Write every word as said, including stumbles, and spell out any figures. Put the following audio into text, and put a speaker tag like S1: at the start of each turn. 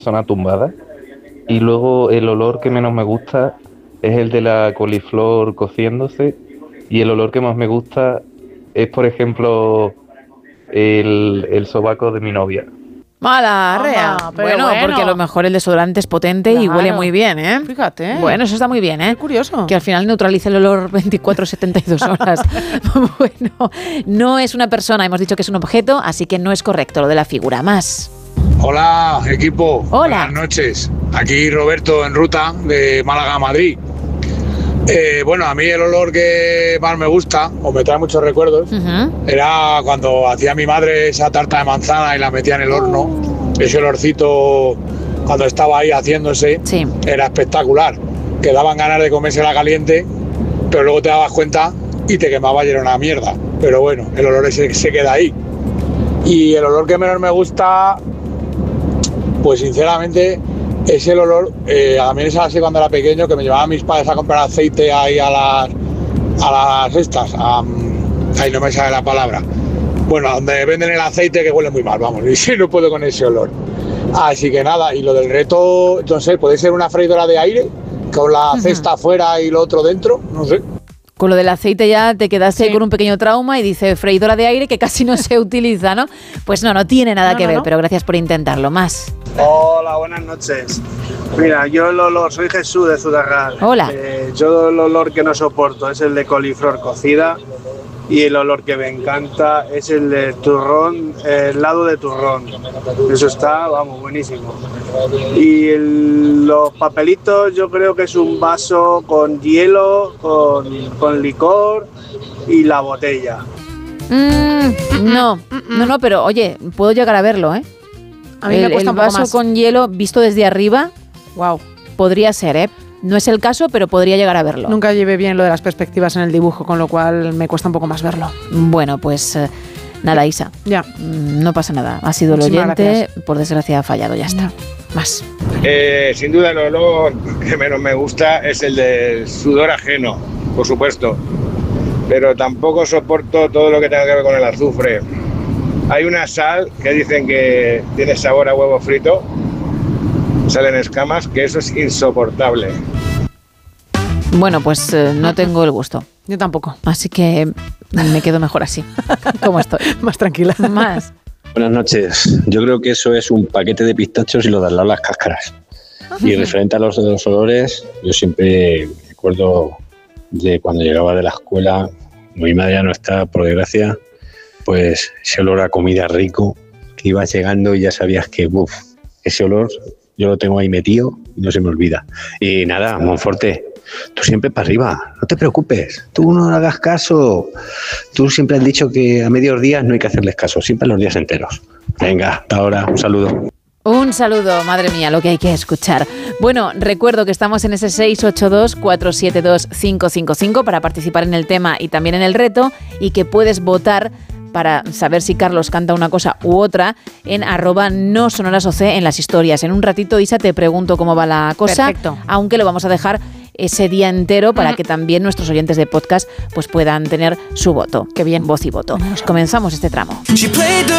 S1: Zona tumbada. Y luego el olor que menos me gusta es el de la coliflor cociéndose. Y el olor que más me gusta es, por ejemplo, el, el sobaco de mi novia.
S2: Mala, rea.
S3: Ah, pero
S2: Bueno,
S3: bueno.
S2: porque a lo mejor el desodorante es potente y
S3: Claro.
S2: huele muy bien, ¿eh?
S3: Fíjate.
S2: Bueno, eso está muy bien, ¿eh?
S3: Qué curioso.
S2: Que al final neutralice el olor veinticuatro setenta y dos horas. Bueno, no es una persona, hemos dicho que es un objeto, así que no es correcto lo de la figura. Más.
S4: Hola, equipo.
S2: Hola.
S4: Buenas noches. Aquí Roberto en ruta de Málaga a Madrid. Eh, bueno, a mí el olor que más me gusta, o me trae muchos recuerdos,
S2: Uh-huh.
S4: era cuando hacía mi madre esa tarta de manzana y la metía en el horno. Ese olorcito, cuando estaba ahí haciéndose,
S2: Sí.
S4: era espectacular. Que daban ganas de comérsela caliente, pero luego te dabas cuenta y te quemaba y era una mierda. Pero bueno, el olor ese se queda ahí. Y el olor que menos me gusta, pues sinceramente, es el olor, eh, a mí es así cuando era pequeño, que me llevaban mis padres a comprar aceite ahí a las, a las estas, a, ahí no me sale la palabra. Bueno, donde venden el aceite que huele muy mal, vamos, y sí, no puedo con ese olor. Así que nada, y lo del reto, no sé, puede ser una freidora de aire, con la cesta afuera y lo otro dentro, no sé.
S2: Con lo del aceite ya te quedaste
S3: Sí.
S2: con un pequeño trauma y dice freidora de aire que casi no se utiliza, ¿no? Pues no, no tiene nada
S3: No,
S2: que
S3: no,
S2: ver,
S3: no.
S2: pero gracias por intentarlo. Más.
S5: Hola, buenas noches. Mira, yo el olor, soy Jesús de Zudarral.
S2: Hola.
S5: Eh, yo el olor que no soporto es el de coliflor cocida y el olor que me encanta es el de turrón, el helado de turrón. Eso está, vamos, buenísimo. Y el- los papelitos yo creo que es un vaso con hielo, con, con licor y la botella.
S2: Mm, no, no, no, pero oye, puedo llegar a verlo, ¿eh?
S3: A mí
S2: el,
S3: me cuesta
S2: el
S3: un poco
S2: vaso
S3: más.
S2: con hielo visto desde arriba
S3: Wow.
S2: podría ser, ¿eh? No es el caso, pero podría llegar a verlo.
S3: Nunca llevé bien lo de las perspectivas en el dibujo, con lo cual me cuesta un poco más verlo.
S2: Bueno, pues eh, nada, Isa.
S3: Ya.
S2: Mm, No pasa nada. Ha sido el
S3: Muchísimas
S2: oyente,
S3: gracias.
S2: por desgracia ha fallado, ya está. Más.
S6: Eh, sin duda el olor que menos me gusta es el del sudor ajeno, por supuesto. Pero tampoco soporto todo lo que tenga que ver con el azufre. Hay una sal que dicen que tiene sabor a huevo frito, salen escamas, que eso es insoportable.
S2: Bueno, pues eh, no tengo el gusto.
S3: Yo tampoco.
S2: Así que me quedo mejor así, como estoy.
S3: Más tranquila.
S2: Más.
S7: Buenas noches. Yo creo que eso es un paquete de pistachos y lo de al lado las cáscaras. Y referente a los de los olores, yo siempre me acuerdo de cuando llegaba de la escuela, mi madre ya no está, por desgracia, pues ese olor a comida rico, que ibas llegando y ya sabías que, uff, ese olor yo lo tengo ahí metido y no se me olvida. Y nada, Monforte, tú siempre para arriba, no te preocupes, tú no hagas caso. Tú siempre has dicho que a medios días no hay que hacerles caso, siempre los días enteros. Venga, hasta ahora, un saludo.
S2: Un saludo, madre mía, lo que hay que escuchar. Bueno, recuerdo que estamos en ese seis ocho dos, cuatro siete dos, cinco cinco cinco para participar en el tema y también en el reto, y que puedes votar para saber si Carlos canta una cosa u otra en arroba no sonoras oc en las historias. En un ratito, Isa, te pregunto cómo va la cosa,
S3: Perfecto.
S2: aunque lo vamos a dejar ese día entero para que también nuestros oyentes de podcast pues puedan tener su voto. Qué bien, voz y voto. Comenzamos este tramo.